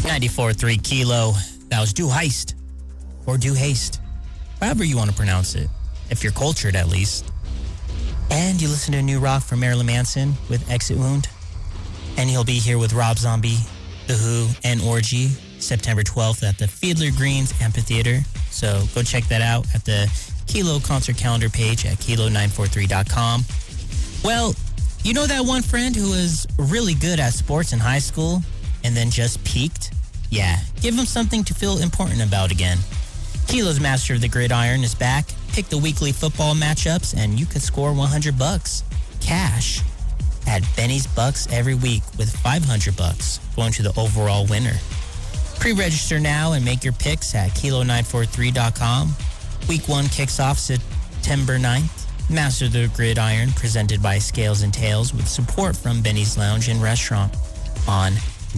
94.3 Kilo. That was Do Heist. Or Do Haste. However you want to pronounce it. If you're cultured, at least. And you listen to New Rock from Marilyn Manson with Exit Wound. And he'll be here with Rob Zombie, The Who, and Orgy September 12th at the Fiedler Greens Amphitheater. So go check that out at the Kilo concert calendar page at kilo943.com. Well, you know that one friend who was really good at sports in high school and then just peaked? Yeah, give him something to feel important about again. Kilo's Master of the Gridiron is back. Pick the weekly football matchups and you could score $100 cash at Benny's Bucks every week with $500 going to the overall winner. Pre-register now and make your picks at kilo943.com. Week 1 kicks off September 9th. Master of the Gridiron presented by Scales and Tails with support from Benny's Lounge and Restaurant on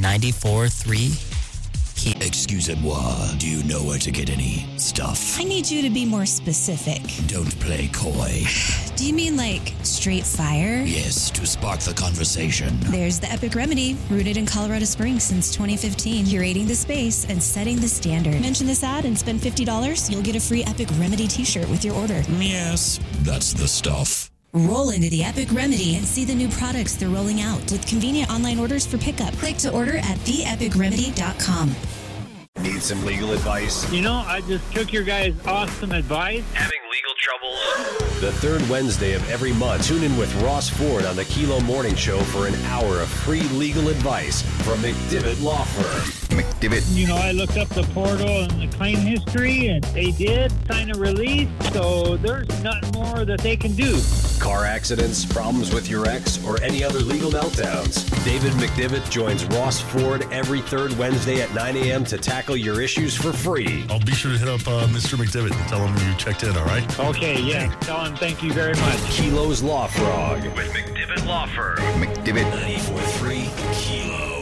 94.3 Excusez-moi, do you know where to get any stuff? I need you to be more specific. Don't play coy. Do you mean like straight fire? Yes, to spark the conversation. There's the Epic Remedy, rooted in Colorado Springs since 2015, curating the space and setting the standard. Mention this ad and spend $50, you'll get a free Epic Remedy t-shirt with your order. Yes, that's the stuff. Roll into the Epic Remedy and see the new products they're rolling out with convenient online orders for pickup. Click to order at theepicremedy.com. Need some legal advice? You know, I just took your guys' awesome advice. Having legal troubles? The third Wednesday of every month, tune in with Ross Ford on the Kilo Morning Show for an hour of free legal advice from McDivitt Law Firm. McDivitt. You know, I looked up the portal and the claim history, and they did sign a release, so there's nothing more that they can do. Car accidents, problems with your ex, or any other legal meltdowns. David McDivitt joins Ross Ford every third Wednesday at 9 a.m. to tackle your issues for free. I'll be sure to hit up Mr. McDivitt and tell him you checked in, all right? Okay, yeah. Tell him thank you very much. Kilo's Law Frog with McDivitt Law Firm. McDivitt 94.3 Kilo.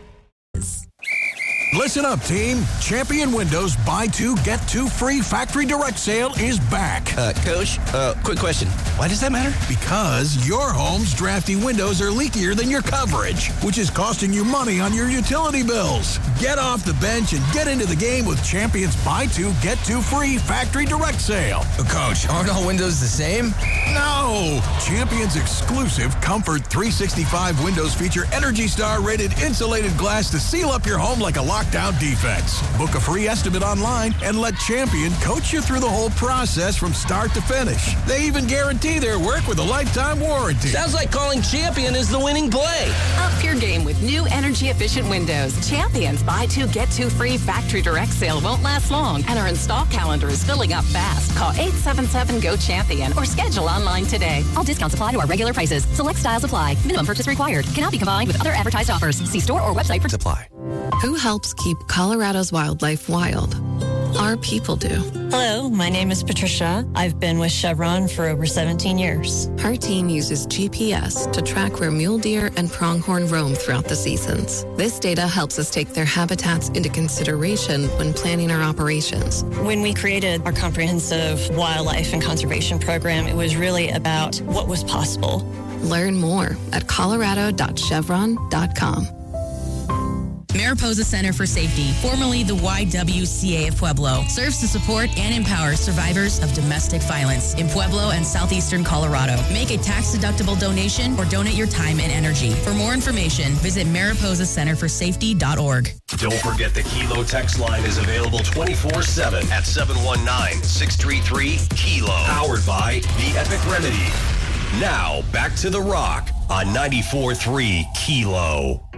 Listen up, team. Champion Windows buy 2, get 2 free factory direct sale is back. Coach, quick question. Why does that matter? Because your home's drafty windows are leakier than your coverage, which is costing you money on your utility bills. Get off the bench and get into the game with Champion's buy 2, get 2 free factory direct sale. Coach, aren't all windows the same? No! Champion's exclusive Comfort 365 windows feature Energy Star rated insulated glass to seal up your home like a lockdown defense. Book a free estimate online and let Champion coach you through the whole process from start to finish. They even guarantee their work with a lifetime warranty. Sounds like calling Champion is the winning play. Up your game with new energy-efficient windows. Champion's buy 2, get 2 free factory direct sale won't last long, and our install calendar is filling up fast. Call 877-GO-CHAMPION or schedule online today. All discounts apply to our regular prices. Select styles apply. Minimum purchase required. Cannot be combined with other advertised offers. See store or website for supply. Who helps keep Colorado's wildlife wild? Our people do. Hello, my name is Patricia. I've been with Chevron for over 17 years. Her team uses GPS to track where mule deer and pronghorn roam throughout the seasons. This data helps us take their habitats into consideration when planning our operations. When we created our comprehensive wildlife and conservation program, it was really about what was possible. Learn more at colorado.chevron.com. Mariposa Center for Safety, formerly the YWCA of Pueblo, serves to support and empower survivors of domestic violence in Pueblo and southeastern Colorado. Make a tax-deductible donation or donate your time and energy. For more information, visit mariposacenterforsafety.org. Don't forget the Kilo text line is available 24/7 at 719-633-KILO. Powered by The Epic Remedy. Now, back to The Rock on 94.3 Kilo.